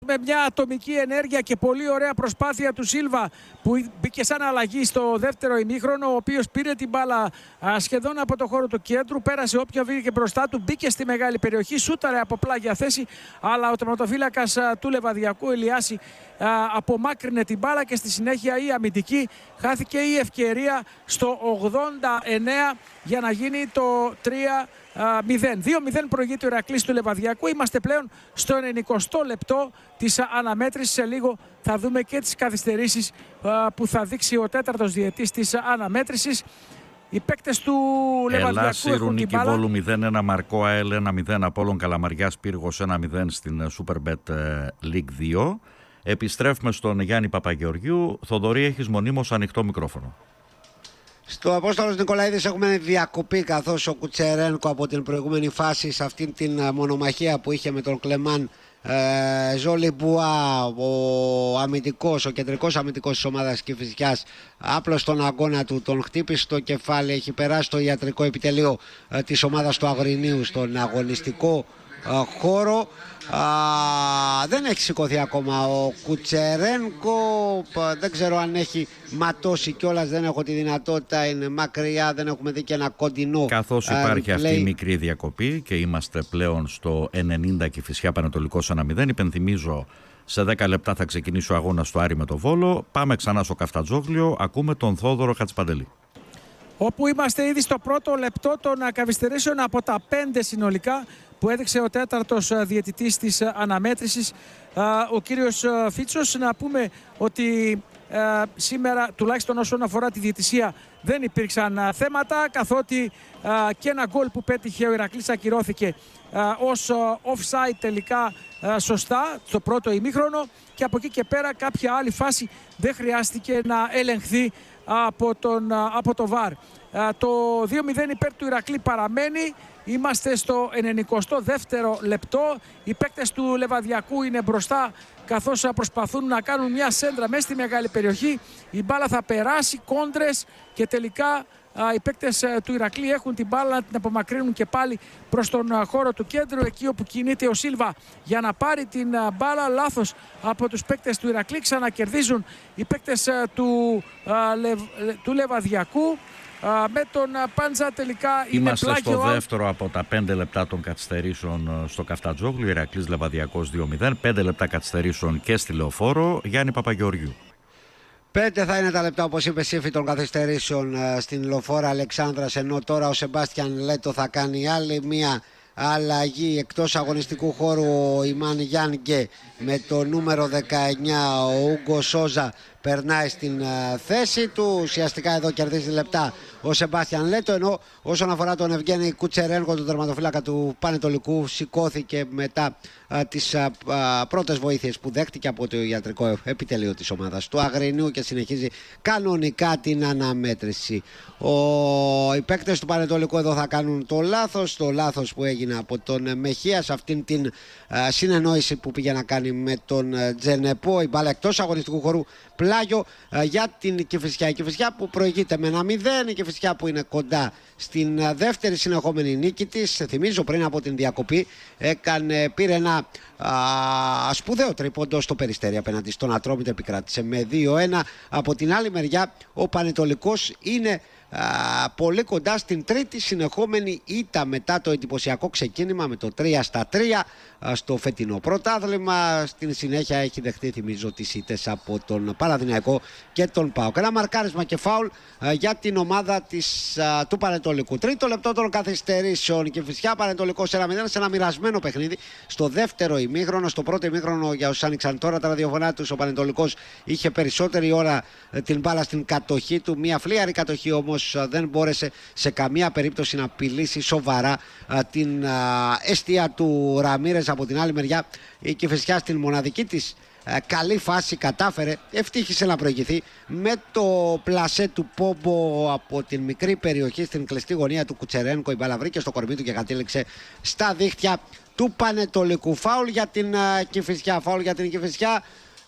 με μια ατομική ενέργεια και πολύ ωραία προσπάθεια του Σίλβα που μπήκε σαν αλλαγή στο δεύτερο ημίχρονο, ο οποίος πήρε την μπάλα σχεδόν από το χώρο του κέντρου, πέρασε όποια βγήκε μπροστά του, μπήκε στη μεγάλη περιοχή, σούταρε από πλάγια θέση, αλλά ο τερματοφύλακας του Λεβαδιακού, Ηλιάση, απομάκρυνε την μπάλα και στη συνέχεια η αμυντική χάθηκε η ευκαιρία στο 89 για να γίνει το 3-0. 2-0 προηγείται ο Ηρακλής του Λεβαδιακού. Είμαστε πλέον στο 90 λεπτό της αναμέτρησης. Σε λίγο θα δούμε και τις καθυστερήσεις που θα δείξει ο τέταρτος διαιτής της αναμέτρησης. Οι παίκτες του Λεβαδιακού έχουν την μπάλα. Βόλου 0-1, Μαρκό ΑΕΛ 1-0, Απόλλων Καλαμαριάς Πύργος 1-0 στην Superbet League 2. Επιστρέφουμε στον Γιάννη Παπαγεωργιού. Θοδωρή, έχεις μονίμως ανοιχτό μικρόφωνο. Στο Απόστολος Νικολαίδης έχουμε διακοπή, καθώς ο Κουτσερένκο από την προηγούμενη φάση σε αυτήν την μονομαχία που είχε με τον Κλεμάν Ζολιμπουά, ο αμυντικός, ο κεντρικός αμυντικός της ομάδας Κηφισιάς, άπλωσε τον αγώνα του, τον χτύπησε στο κεφάλι, έχει περάσει στο ιατρικό επιτελείο της ομάδας του Αγρινίου στον αγωνιστικό χώρο. Δεν έχει σηκωθεί ακόμα ο Κουτσερένκο, δεν ξέρω αν έχει ματώσει κιόλας, δεν έχω τη δυνατότητα, είναι μακριά, δεν έχουμε δει και ένα κοντινό. Καθώς υπάρχει αυτή η μικρή διακοπή και είμαστε πλέον στο 90 Κηφισιά Πανετολικός 1-0, υπενθυμίζω σε 10 λεπτά θα ξεκινήσει ο αγώνας στο Άρη με το Βόλο. Πάμε ξανά στο Καφτατζόγλιο, ακούμε τον Θόδωρο Χατζηπαντελή. Όπου είμαστε ήδη στο πρώτο λεπτό των καθυστερήσεων από τα 5 συνολικά που έδειξε ο τέταρτος διαιτητής της αναμέτρησης, ο κύριος Φίτσος. Να πούμε ότι σήμερα, τουλάχιστον όσον αφορά τη διαιτησία, δεν υπήρξαν θέματα, καθότι και ένα γκολ που πέτυχε ο Ηρακλής ακυρώθηκε ως offside τελικά σωστά στο πρώτο ημίχρονο, και από εκεί και πέρα κάποια άλλη φάση δεν χρειάστηκε να ελεγχθεί από το VAR. Το 2-0 υπέρ του Ηρακλή παραμένει. Είμαστε στο 92ο λεπτό. Οι παίκτες του Λεβαδιακού είναι μπροστά, καθώς προσπαθούν να κάνουν μια σέντρα μέσα στη μεγάλη περιοχή. Η μπάλα θα περάσει, κόντρες, και τελικά οι παίκτες του Ηρακλή έχουν την μπάλα να την απομακρύνουν και πάλι προς τον χώρο του κέντρου, εκεί όπου κινείται ο Σίλβα για να πάρει την μπάλα. Λάθος από τους παίκτες του Ηρακλή, ξανακερδίζουν οι παίκτες του Λεβαδιακού. Με τον Πάντζα τελικά είναι πλάγιο. Είμαστε στο δεύτερο από τα 5 λεπτά των καθυστερήσεων στο Καφτατζόγλου. Ηρακλής Λεβαδιακός 2-0. 5 λεπτά καθυστερήσεων και στη Λεωφόρο. Γιάννη Παπαγεωργιού. 5 θα είναι τα λεπτά, όπως είπε, σύμφη των καθυστερήσεων στην Λεωφόρο Αλεξάνδρας, ενώ τώρα ο Σεμπάστιαν Λέτο θα κάνει άλλη μία αλλαγή εκτός αγωνιστικού χώρου. Ο Ιμάν Γιάνγκε με το νούμερο 19, ο Ούγκο Σόζα, περνάει στην θέση του. Ουσιαστικά εδώ κερδίζει λεπτά ο Σεμπάστιαν Λέτο, ενώ όσον αφορά τον Ευγένη Κουτσερένκο, τον τερματοφύλακα του Πανετολικού, σηκώθηκε μετά τις πρώτες βοήθειες που δέχτηκε από το ιατρικό επιτελείο της ομάδας του Αγρινίου και συνεχίζει κανονικά την αναμέτρηση. Οι παίκτες του Πανετολικού εδώ θα κάνουν το λάθος που έγινε από τον Μεχία σε αυτήν την συνεννόηση που πήγε να κάνει με τον Τζενεπό. Η μπάλα εκτός αγωνιστικού χώρου, πλάγιο για την Κηφισιά. Η Κηφισιά που προηγείται με 1-0, η Κηφισιά που είναι κοντά στην δεύτερη συνεχόμενη νίκη της. Θυμίζω, πριν από την διακοπή πήρε ένα σπουδαίο τρίποντο στο Περιστέρι απέναντι στον Ατρόμητο, επικράτησε με 2-1. Από την άλλη μεριά ο Πανετολικός είναι πολύ κοντά στην τρίτη συνεχόμενη ήττα μετά το εντυπωσιακό ξεκίνημα με το 3-3 στο φετινό πρωτάθλημα. Στην συνέχεια έχει δεχτεί, θυμίζω, τις ήττες από τον Παναθηναϊκό και τον ΠΑΟΚ. Ένα μαρκάρισμα και φάουλ για την ομάδα του Πανετολικού. Τρίτο λεπτό των καθυστερήσεων. Κηφισιά Πανετολικός 1-0 σε ένα μοιρασμένο παιχνίδι στο δεύτερο ημίχρονο. Στο πρώτο ημίχρονο, για όσους άνοιξαν τώρα τα ραδιοφωνά τους, ο Πανετολικός είχε περισσότερη ώρα την μπάλα στην κατοχή του. Μια φλίαρη κατοχή όμως δεν μπόρεσε σε καμία περίπτωση να απειλήσει σοβαρά την εστία του Ραμίρες. Από την άλλη μεριά η Κηφισιά στην μοναδική της καλή φάση κατάφερε, ευτύχησε να προηγηθεί με το πλασέ του Πόμπο από την μικρή περιοχή στην κλειστή γωνία του Κουτσερένκο. Η μπάλα βρήκε στο κορμί του και κατέληξε στα δίχτυα του Πανετολικού. Φάουλ για την Κηφισιά.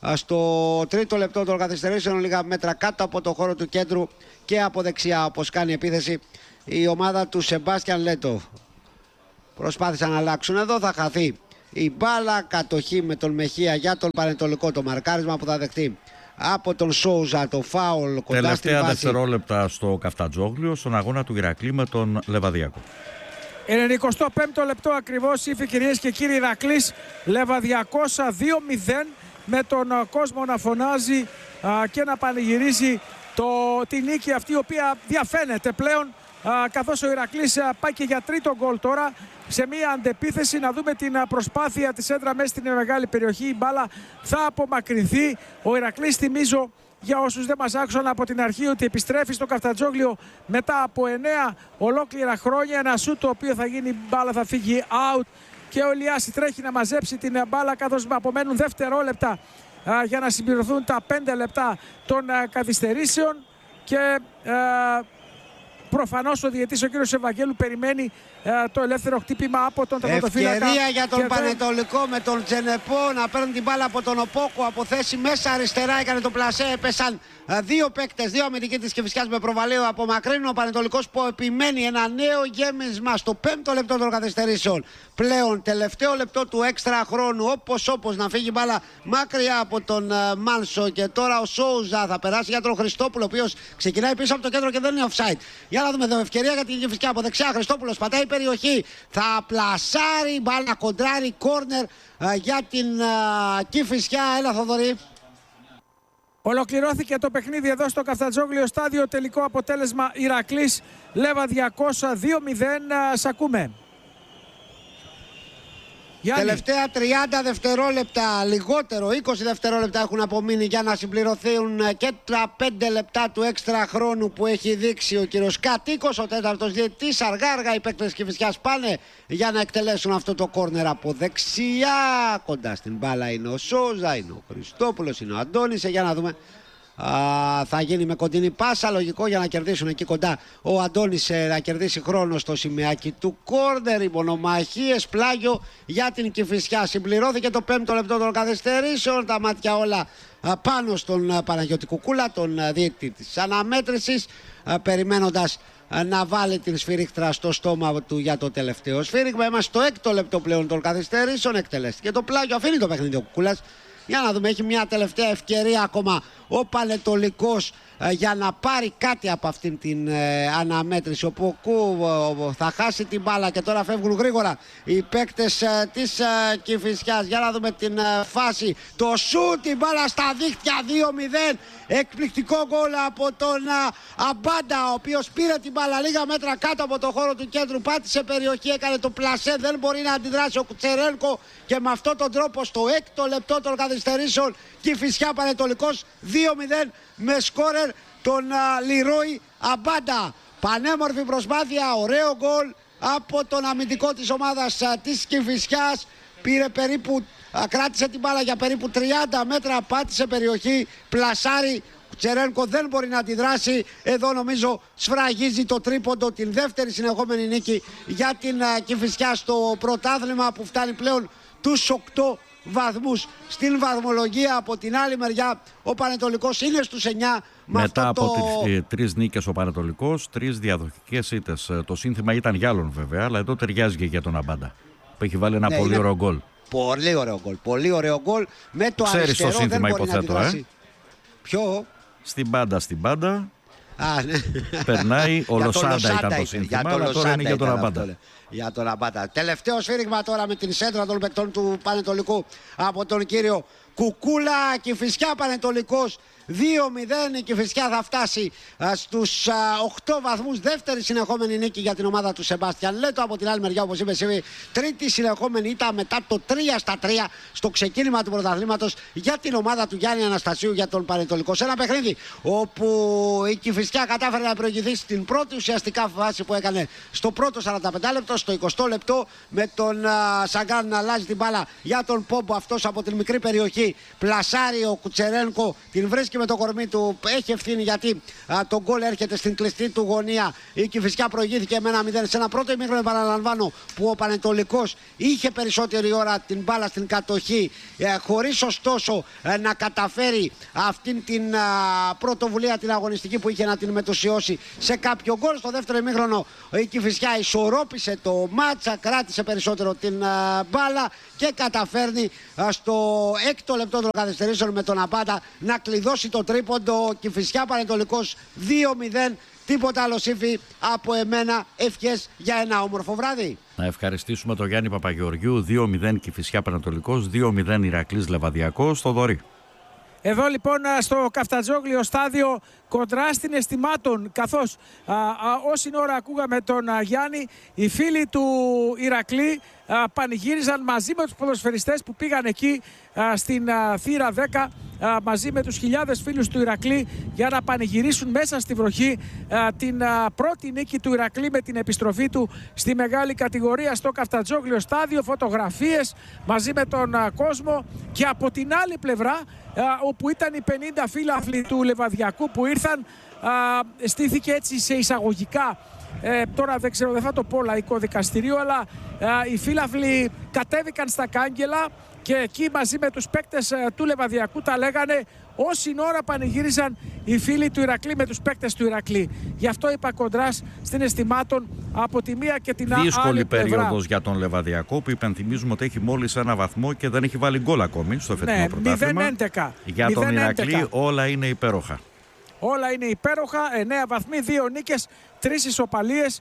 Στο τρίτο λεπτό των καθυστερήσεων, λίγα μέτρα κάτω από το χώρο του κέντρου και από δεξιά, όπως κάνει επίθεση η ομάδα του Σεμπάστιαν Λέτο. Προσπάθησαν να αλλάξουν εδώ, θα χαθεί η μπάλα. Κατοχή με τον Μεχία για τον Πανετολικό. Το μαρκάρισμα που θα δεχτεί από τον Σόουζα, το φάουλ κοντά τελευταία στην βάση. δευτερόλεπτα στο Καφτατζόγλιο στον αγώνα του Ηρακλή με τον Λεβαδιακό. 95ο λεπτό ακριβώς, ύφη κυρίες και κύριοι. Ηρακλής Λεβαδιακός 2-0, με τον κόσμο να φωνάζει και να πανηγυρίζει τη νίκη αυτή, η οποία διαφαίνεται πλέον, καθώς ο Ηρακλής πάει και για τρίτο γκολ τώρα σε μια αντεπίθεση. Να δούμε την προσπάθεια της Έντρα μέσα στην μεγάλη περιοχή. Η μπάλα θα απομακρυνθεί. Ο Ηρακλής, θυμίζω για όσους δεν μας άκουσαν από την αρχή, ότι επιστρέφει στο Καφτατζόγλιο μετά από 9 ολόκληρα χρόνια. Ένα σούτ το οποίο θα γίνει, μπάλα θα φύγει out και ο Λιάση τρέχει να μαζέψει την μπάλα, καθώς απομένουν δευτερόλεπτα για να συμπληρωθούν τα 5 λεπτά των καθυστερήσεων. Και προφανώς ο διαιτής, ο κύριος Ευαγγέλου, περιμένει το ελεύθερο χτύπημα από τον τερματοφύλακα. Ευκαιρία για τον Πανετολικό με τον Τζενεπό να παίρνει την μπάλα από τον Οπόκο. Από θέση μέσα αριστερά έκανε το πλασέ. Έπεσαν δύο παίκτες, δύο αμυντικοί της Κηφισιάς με προβαλείο. Απομακρύνουν ο Πανετολικός που επιμένει ένα νέο γέμισμα στο 5ο λεπτό των καθυστερήσεων. Πλέον τελευταίο λεπτό του έξτρα χρόνου. Όπως να φύγει μπάλα μακριά από τον Μάνσο. Και τώρα ο Σόουζα θα περάσει για τον Χριστόπουλο, ο οποίος ξεκινάει πίσω από το κέντρο και δεν είναι offside. Για να δούμε εδώ, ευκαιρία για την Κηφισιά από δεξιά. Χριστόπουλος πατάει περιοχή, θα πλασάρει, μπάλα κοντράρει, κόρνερ για την Κηφισιά. Έλα Θοδωρή. Ολοκληρώθηκε το παιχνίδι εδώ στο Καφτατζόγλιο στάδιο. Τελικό αποτέλεσμα Ηρακλής Λεβαδιακός 2-0. Σ' ακούμε. Γιάννη. Τελευταία 30 δευτερόλεπτα, λιγότερο 20 δευτερόλεπτα έχουν απομείνει για να συμπληρωθούν και τα 5 λεπτά του έξτρα χρόνου που έχει δείξει ο κύριος Κατοίκος, ο τέταρτος διαιτητής. Αργά οι παίκτες της Κηφισιάς πάνε για να εκτελέσουν αυτό το κόρνερ από δεξιά. Κοντά στην μπάλα είναι ο Σόζα, είναι ο Χριστόπουλος, είναι ο Αντώνης. Για να δούμε. Θα γίνει με κοντινή πάσα, λογικό, για να κερδίσουν εκεί κοντά ο Αντώνης, να κερδίσει χρόνο στο σημαίακι του κόρνερ. Οι μονομαχίες, πλάγιο για την Κηφισιά. Συμπληρώθηκε το 5ο λεπτό των καθυστερήσεων. Τα μάτια όλα πάνω στον Παναγιώτη Κουκούλα, τον διαιτητή της αναμέτρησης, περιμένοντας να βάλει την σφυρίχτρα στο στόμα του για το τελευταίο σφύριγμα. Είμαστε στο 6ο λεπτό πλέον των καθυστερήσεων. Εκτελέστηκε το πλάγιο, αφήνει το παιχνίδι ο Κουκούλας. Για να δούμε, έχει μια τελευταία ευκαιρία ακόμα ο Πανετολικός για να πάρει κάτι από αυτήν την αναμέτρηση. Ο Ποκού θα χάσει την μπάλα και τώρα φεύγουν γρήγορα οι παίκτες της Κηφισιάς. Για να δούμε την φάση. Το σούτ, την μπάλα στα δίχτυα, 2-0. Εκπληκτικό γκολ από τον Αμπάντα, ο οποίος πήρε την μπάλα λίγα μέτρα κάτω από το χώρο του κέντρου, πάτησε περιοχή, έκανε το πλασέ, δεν μπορεί να αντιδράσει ο Κουτσερένκο και με αυτόν τον τρόπο στο 6ο λεπτό των καθυστερήσεων Κηφισιά Πανετολικός 2-0 με σκόρερ τον Λιρόι Αμπάντα. Πανέμορφη προσπάθεια, ωραίο γκολ από τον αμυντικό της ομάδας της Κηφισιάς. Πήρε περίπου, κράτησε την μπάλα για περίπου 30 μέτρα, πάτησε περιοχή, πλασάρει. Τσερένκο δεν μπορεί να αντιδράσει. Εδώ νομίζω σφραγίζει το τρίποντο, την δεύτερη συνεχόμενη νίκη για την Κηφισιά στο πρωτάθλημα, που φτάνει πλέον τους 8 βαθμούς στην βαθμολογία. Από την άλλη μεριά ο Πανετολικός είναι στους 9. Μετά από 3 νίκες ο Πανετολικός, 3 διαδοχικές ήττες. Το σύνθημα ήταν για άλλον βέβαια, αλλά εδώ ταιριάζει για τον Αμπάντα, που έχει βάλει ένα πολύ ωραίο γκολ. Πολύ ωραίο γκολ. Πολύ ωραίο γκολ. Με το ξέρεις αριστερό το σύνθημα, δεν μπορεί υποθέτω, να αντιδράσει. Ποιο? Στην πάντα, στην πάντα. Ναι. Περνάει, ο Λοσάντα ήταν το σύνθημα, αλλά τώρα είναι για τον Αμπάντα. Για τον Αμπάντα. Τελευταίο σφύριγμα τώρα με την σέντρα των παικτών του Πανετολικού από τον κύριο Κουκούλα. Κηφισιά Πανετολικός 2-0. Η Κηφισιά θα φτάσει στους 8 βαθμούς. Δεύτερη συνεχόμενη νίκη για την ομάδα του Σεμπάστιαν Λέτο. Από την άλλη μεριά, όπως είπε εσύ, τρίτη συνεχόμενη ήττα μετά το 3-3 στο ξεκίνημα του πρωταθλήματος για την ομάδα του Γιάννη Αναστασίου για τον Πανετολικό. Σε ένα παιχνίδι όπου η Κηφισιά κατάφερε να προηγηθεί στην πρώτη ουσιαστικά φάση που έκανε στο πρώτο 45 λεπτό, στο 20 λεπτό, με τον Σαγκάν να αλλάζει την μπάλα για τον Πόμπο. Αυτός από την μικρή περιοχή πλασάρει, ο Κουτσερένκο την βρίσκει βρίσκει με το κορμί του, έχει ευθύνη γιατί το γκολ έρχεται στην κλειστή του γωνία. Η Κηφισιά προηγήθηκε με 1-0 σε ένα πρώτο ημίχρονο, επαναλαμβάνω, που ο Πανετολικός είχε περισσότερη ώρα την μπάλα στην κατοχή, χωρίς ωστόσο να καταφέρει αυτήν την πρωτοβουλία την αγωνιστική που είχε να την μετουσιώσει σε κάποιο γκολ. Στο δεύτερο ημίχρονο η Κηφισιά ισορρόπησε το μάτσα, κράτησε περισσότερο την μπάλα και καταφέρνει στο 6ο λεπτό των καθυστερήσεων με τον Αμπάντα να κλειδώσει το τρίποντο. Κηφισιά Πανετολικός 2-0. Τίποτα άλλο, Σύφη, από εμένα. Ευχές για ένα όμορφο βράδυ. Να ευχαριστήσουμε τον Γιάννη Παπαγεωργιού. 2-0 Κηφισιά Πανετολικός, 2-0 Ηρακλής Λεβαδιακός. Στο Δωρή. Εδώ λοιπόν στο Καφτατζόγλιο στάδιο, κοντρά στην Αισθημάτων, καθώς όση ώρα ακούγαμε τον Γιάννη, οι φίλοι του Ηρακλή πανηγύριζαν μαζί με τους ποδοσφαιριστές που πήγαν εκεί στην θύρα 10, μαζί με τους χιλιάδες φίλους του Ηρακλή, για να πανηγυρίσουν μέσα στη βροχή την πρώτη νίκη του Ηρακλή με την επιστροφή του στη μεγάλη κατηγορία στο Καφτατζόγλιο στάδιο. Φωτογραφίες μαζί με τον κόσμο, και από την άλλη πλευρά όπου ήταν οι 50 φίλαθλοι του Λεβαδιακού που ήρθαν, στήθηκε έτσι σε εισαγωγικά, τώρα δεν ξέρω, δεν θα το πω λαϊκό δικαστηρίο, αλλά οι φίλαθλοι κατέβηκαν στα κάγκελα και εκεί μαζί με τους παίκτες του Λεβαδιακού τα λέγανε όση ώρα πανηγύριζαν οι φίλοι του Ηρακλή με τους παίκτες του Ηρακλή. Γι' αυτό είπα κοντράς στην Αισθημάτων από τη μία και την άλλη πλευρά. Δύσκολη περίοδος για τον Λεβαδιακό, που υπενθυμίζουμε ότι έχει μόλις ένα βαθμό και δεν έχει βάλει γκολ ακόμη στο φετινό πρωτάθλημα. 0-11. Για τον Ηρακλή όλα είναι υπέροχα. Όλα είναι υπέροχα, 9 βαθμοί, 2 νίκες, 3 ισοπαλίες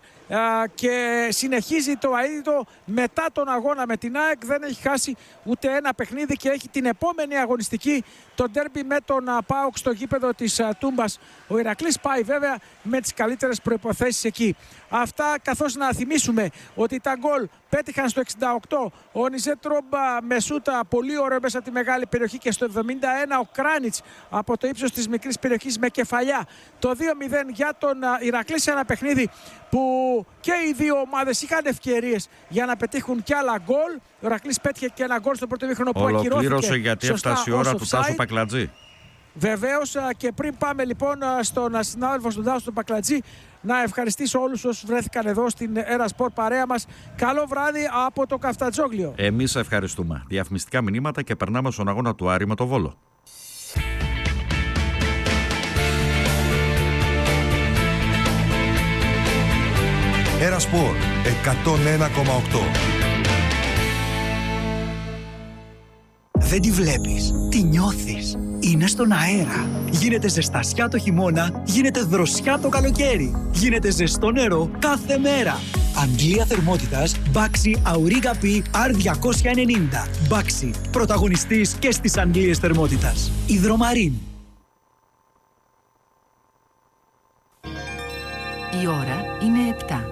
και συνεχίζει το αείδητο μετά τον αγώνα με την ΑΕΚ. Δεν έχει χάσει ούτε ένα παιχνίδι και έχει την επόμενη αγωνιστική, το ντέρμπι με τον ΠΑΟΚ στο γήπεδο της Τούμπας. Ο Ηρακλής πάει βέβαια με τις καλύτερες προϋποθέσεις εκεί. Αυτά, καθώς να θυμίσουμε ότι τα γκολ πέτυχαν στο 68 ο Νιζέτρομπα με σούτα πολύ ωραίο μέσα από τη μεγάλη περιοχή, και στο 71 ο Κράνιτς από το ηψος της μικρής περιοχής με κεφαλιά. Το 2-0 για τον Ηρακλή σε ένα παιχνίδι που και οι δύο ομάδες είχαν ευκαιρίες για να πετύχουν κι άλλα γκολ. Ο Ηρακλής πέτυχε και ένα γκολ στο πρώτο ημίχρονο που ακυρώθηκε. Ολοκλήρωσε γιατί έφτασε η ώρα του Τάσου Πακλατζή. Βεβαίως, και πριν πάμε λοιπόν στον συνάδελφο στον Τάσο Πακλατζή, να ευχαριστήσω όλους όσους βρέθηκαν εδώ στην Έρα Σπορ παρέα μας. Καλό βράδυ από το Καφτατζόγλιο. Εμείς ευχαριστούμε. Διαφημιστικά μηνύματα και περνάμε στον αγώνα του Άρη με το Βόλο. Έρα Σπορ 101,8. Δεν τη βλέπεις, τη νιώθεις. Είναι στον αέρα. Γίνεται ζεστασιά το χειμώνα, γίνεται δροσιά το καλοκαίρι. Γίνεται ζεστό νερό κάθε μέρα. Αντλία θερμότητας Baxi Auriga P R290. Baxi, πρωταγωνιστής και στις αντλίες θερμότητας. Υδρομαρίν. Η ώρα είναι 7.